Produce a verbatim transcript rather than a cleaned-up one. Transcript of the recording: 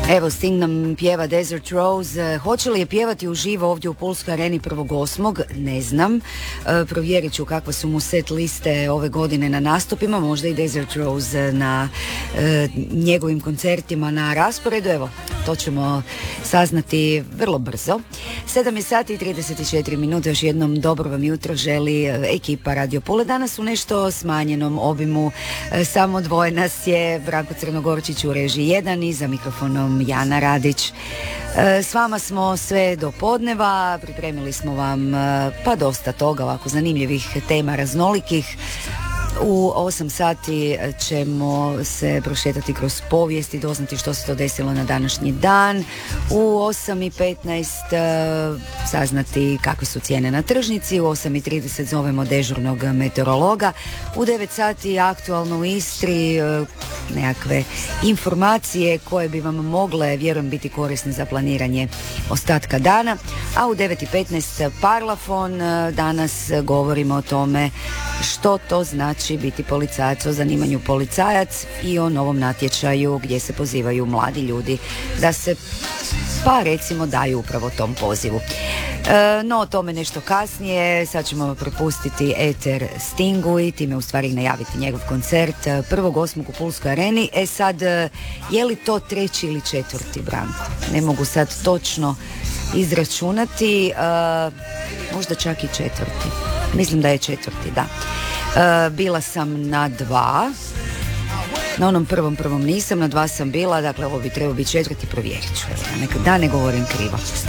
Evo, Sting nam pjeva Desert Rose. Hoće li je pjevati uživo ovdje u Pulskoj areni prvog osmog? Ne znam. E, provjerit ću kakve su mu set liste ove godine na nastupima. Možda i Desert Rose na e, njegovim koncertima na rasporedu. Evo, to ćemo saznati vrlo brzo. sedam je sati i trideset četiri minute. Još jednom dobro vam jutro želi ekipa Radio Pule. Danas u nešto smanjenom obimu. E, samo dvoje nas je. Branko Crnogorčić u režiji jedan i za mikrofonom Jana Radić. E, s vama smo sve do podneva, pripremili smo vam e, pa dosta toga, ovako zanimljivih tema, raznolikih. U osam sati ćemo se prošetati kroz povijest i doznati što se to desilo na današnji dan. U osam i petnaest saznati kakve su cijene na tržnici. U osam i trideset zovemo dežurnog meteorologa. U devet sati aktualno u Istri, nekakve informacije koje bi vam mogle, vjerujem, biti korisne za planiranje ostatka dana. A u devet i petnaest Parlafon. Danas govorimo o tome što to znači biti policajac, o zanimanju policajac i o novom natječaju gdje se pozivaju mladi ljudi da se, pa recimo, daju upravo tom pozivu. E, no o tome nešto kasnije. Sad ćemo prepustiti eter Stingu i time u stvari najaviti njegov koncert prvog osmog u Pulskoj areni. E sad, je li to treći ili četvrti, Branko? Ne mogu sad točno izračunati, e, možda čak i četvrti. Mislim da je četvrti, da. E, bila sam na dva. Na onom prvom prvom nisam, na dva sam bila. Dakle, ovo bi trebao biti četvrti, provjerit ću. Da ne govorim krivo.